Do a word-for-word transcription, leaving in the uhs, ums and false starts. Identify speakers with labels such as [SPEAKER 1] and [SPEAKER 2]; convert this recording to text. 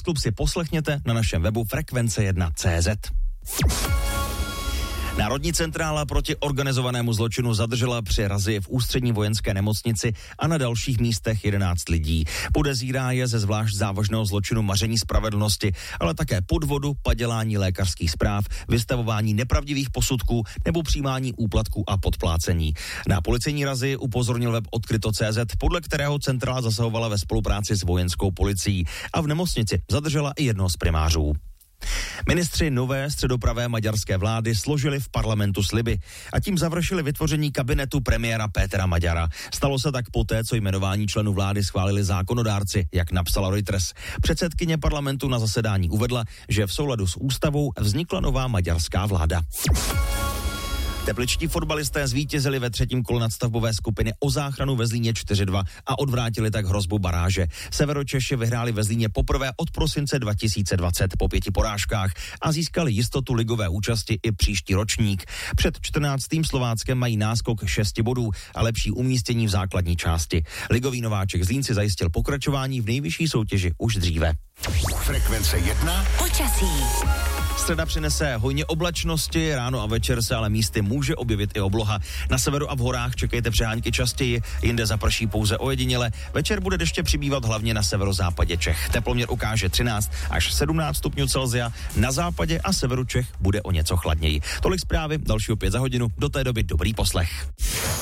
[SPEAKER 1] Pressklub si poslechněte na našem webu frekvence jedna tečka cé zet. Národní centrála proti organizovanému zločinu zadržela při razii v ústřední vojenské nemocnici a na dalších místech jedenáct lidí. Podezírá je ze zvlášť závažného zločinu maření spravedlnosti, ale také podvodu, padělání lékařských zpráv, vystavování nepravdivých posudků nebo přijímání úplatků a podplácení. Na policejní razii upozornil web odkryto tečka cé zet, podle kterého centrála zasahovala ve spolupráci s vojenskou policií a v nemocnici zadržela i jednoho z primářů. Ministři nové středopravé maďarské vlády složili v parlamentu sliby a tím završili vytvoření kabinetu premiéra Pétera Magyara. Stalo se tak poté, co jmenování členů vlády schválili zákonodárci, jak napsala Reuters. Předsedkyně parlamentu na zasedání uvedla, že v souladu s ústavou vznikla nová maďarská vláda. Tepličtí fotbalisté zvítězili ve třetím kole nadstavbové skupiny o záchranu ve Zlíně čtyři dva a odvrátili tak hrozbu baráže. Severočeši vyhráli ve Zlíně poprvé od prosince dva tisíce dvacet po pěti porážkách a získali jistotu ligové účasti i příští ročník. Před čtrnáctým Slováckem mají náskok šesti bodů a lepší umístění v základní části. Ligový nováček Zlín si zajistil pokračování v nejvyšší soutěži už dříve.
[SPEAKER 2] Frekvence jedna.
[SPEAKER 3] Počasí.
[SPEAKER 1] Středa přinese hojně oblačnosti, ráno a večer se ale místy může objevit i obloha. Na severu a v horách čekejte přehánky častěji, jinde zaprší pouze ojediněle. Večer bude deště přibývat hlavně na severozápadě Čech. Teploměr ukáže třináct až sedmnáct stupňů Celsia, na západě a severu Čech bude o něco chladněji. Tolik zprávy, další opět za hodinu, do té doby dobrý poslech.